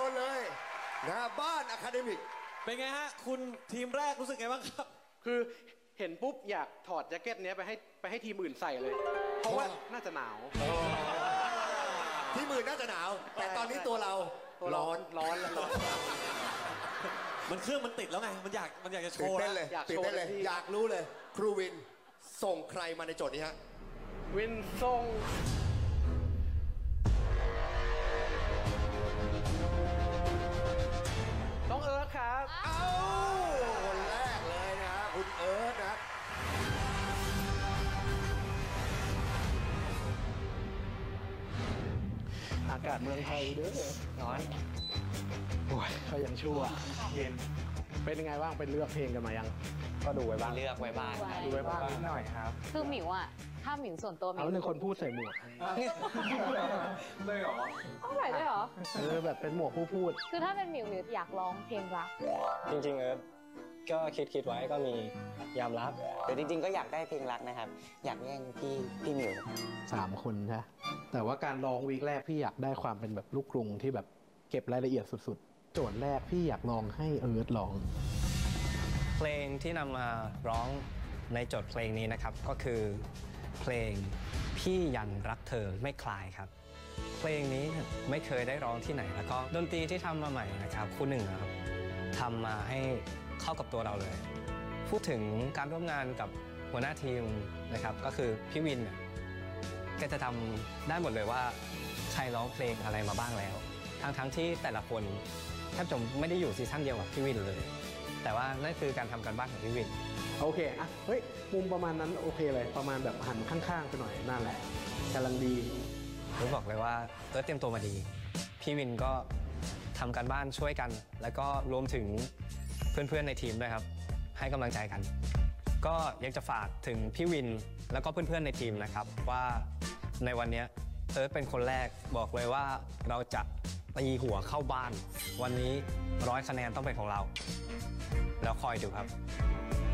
นเลยนะบ้านอะคาเดมิกเป็นไงฮะคุณทีมแรกรู้สึกไงบ้างครับคือเห็นปุ๊บอยากถอดแจ็คเก็ตนี้ไปให้ทีมอื่นใส่เลย เพราะว่าน่าจะหนาวที่มือน่าจะหนาวแต่ตอนนี้ตัวเราร้อนมันเครื่องมันติดแล้วไงมันอยากจะโชตื่นว์เต้นเลยตื่นเต้นเลยอยากรู้เลยครูวินส่งใครมาในโจทย์นี้ฮะวินส่งน้องเอิร์ธครับคนแรกเลยนะคุณเอิร์ธนะอากาศเมืองไทยเด้อร้อนโอ้ยเขายังชั่วเย็นเป็นยังไงบ้างไปเลือกเพลงกันมายังก็ดูไว้บ้างเลือกไว้บ้างดูไว้บ้างนิดหน่อยครับคือหมิวอ่ะถ้าหมิวส่วนตัวหมิวเอาหนึ่งคนพูดใส่หมวกเลยเหรอต้องใส่ด้วยเหรอแบบเป็นหมวกผู้พูดคือถ้าเป็นหมิวอยากร้องเพลงรักจริงๆก็คิดไว้ก็มียามรักแต่จริงๆก็อยากได้เพลงรักนะครับอยากแย่งพี่หมิว 3 คนใช่แต่ว่าการร้องวีคแรกพี่อยากได้ความเป็นแบบลูกกรุงที่แบบเก็บรายละเอียดสุดๆโจทย์แรกพี่อยากลองให้เอิร์ธร้องเพลงที่นำมาร้องในโจทย์เพลงนี้นะครับก็คือเพลงพี่ยันรักเธอไม่คลายครับเพลงนี้ไม่เคยได้ร้องที่ไหนแล้วก็ดนตรีที่ทำมาใหม่นะครับคู่หนึ่งนะครับทำมาให้เข้ากับตัวเราเลยพูดถึงการร่วมงานกับหัวหน้าทีมนะครับก็คือพี่วินแกจะทำได้หมดเลยว่าใครร้องเพลงอะไรมาบ้างแล้วทั้งที่แต่ละคนแทบจะไม่ได้อยู่ซีซั่นเดียวกับพี่วินเลยแต่ว่านั่นคือการทำการบ้านของพี่วินโอเคอ่ะเฮ้ยมุมประมาณนั้นโอเคเลยประมาณแบบหันข้างๆไปหน่อยนั่นแหละกำลังดีผมบอกเลยว่าเตรียมตัวมาดีพี่วินก็ทำการบ้านช่วยกันแล้วก็รวมถึงเพื่อนๆในทีมด้วยครับให้กำลังใจกันก็อยากจะฝากถึงพี่วินแล้วก็เพื่อนๆในทีมนะครับว่าในวันนี้เป็นคนแรกบอกเลยว่าเราจะตีหัวเข้าบ้านวันนี้100 คะแนนต้องเป็นของเราแล้วคอยดูครับ